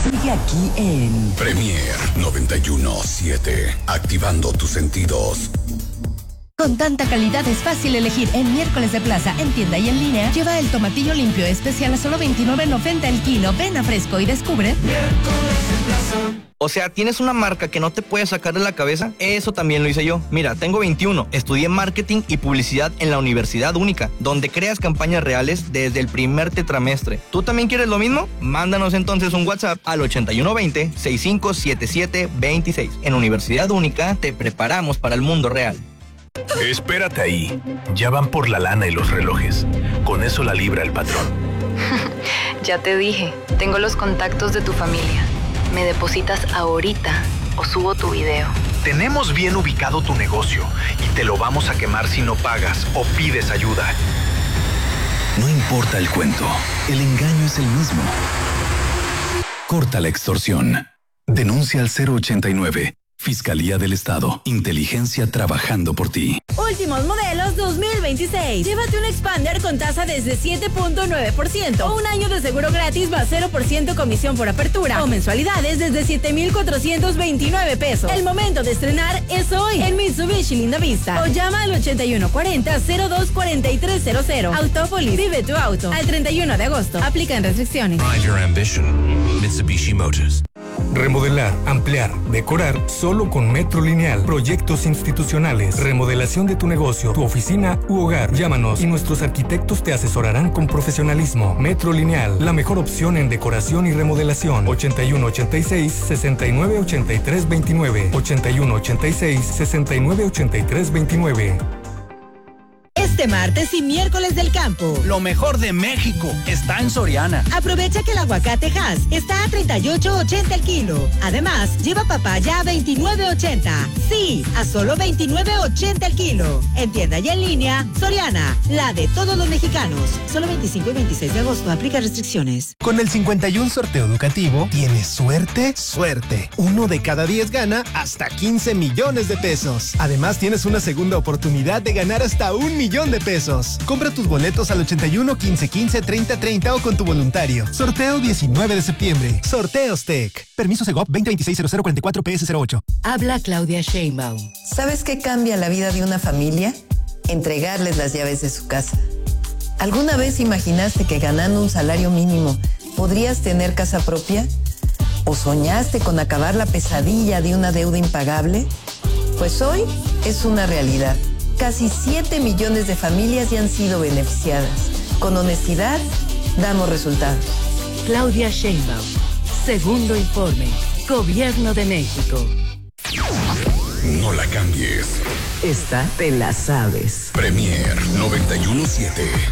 Sigue aquí en Premier 91.7, activando tus sentidos. Con tanta calidad es fácil elegir. En Miércoles de Plaza, en tienda y en línea, lleva el tomatillo limpio especial a solo $29.90 el kilo. Ven a Fresco y descubre. Miércoles de Plaza. O sea, ¿tienes una marca que no te puede sacar de la cabeza? Eso también lo hice yo. Mira, tengo 21. Estudié marketing y publicidad en la Universidad Única, donde creas campañas reales desde el primer tetramestre. ¿Tú también quieres lo mismo? Mándanos entonces un WhatsApp al 8120-657726. En Universidad Única te preparamos para el mundo real. Espérate ahí. Ya van por la lana y los relojes. Con eso la libra el patrón. Ya te dije, tengo los contactos de tu familia. Me depositas ahorita o subo tu video. Tenemos bien ubicado tu negocio y te lo vamos a quemar si no pagas o pides ayuda. No importa el cuento, el engaño es el mismo. Corta la extorsión. Denuncia al 089. Fiscalía del Estado. Inteligencia trabajando por ti. Últimos modelos 2026. Llévate un Expander con tasa desde 7.9% o un año de seguro gratis más 0% comisión por apertura o mensualidades desde 7,429 pesos. El momento de estrenar es hoy en Mitsubishi Linda Vista o llama al 8140-024300. Autópolis, vive tu auto. Al 31 de agosto. Aplican restricciones. Ride your ambition. Mitsubishi Motors. Remodelar, ampliar, decorar, solo con Metro Lineal. Proyectos institucionales, remodelación de tu negocio, tu oficina u hogar. Llámanos y nuestros arquitectos te asesorarán con profesionalismo. Metro Lineal, la mejor opción en decoración y remodelación. 8186-698329. 8186-698329. Este martes y miércoles del campo. Lo mejor de México está en Soriana. Aprovecha que el aguacate Hass está a $38.80 el kilo. Además, lleva papaya a $29.80. Sí, a solo $29.80 el kilo. En tienda y en línea, Soriana, la de todos los mexicanos. Solo 25 y 26 de agosto. Aplica restricciones. Con el 51 sorteo educativo, ¿tienes suerte? Suerte. 1 de cada 10 gana hasta 15 millones de pesos. Además, tienes una segunda oportunidad de ganar hasta 1 millón de pesos. Compra tus boletos al 81 15 15 30 30 o con tu voluntario. Sorteo 19 de septiembre. Sorteos Tech. Permiso Segov 2026-0044 PS08. Habla Claudia Sheinbaum. ¿Sabes qué cambia la vida de una familia? Entregarles las llaves de su casa. ¿Alguna vez imaginaste que ganando un salario mínimo podrías tener casa propia? ¿O soñaste con acabar la pesadilla de una deuda impagable? Pues hoy es una realidad. Casi 7 millones de familias ya han sido beneficiadas. Con honestidad, damos resultados. Claudia Sheinbaum. Segundo informe. Gobierno de México. No la cambies. Esta te la sabes. Premier 91.7.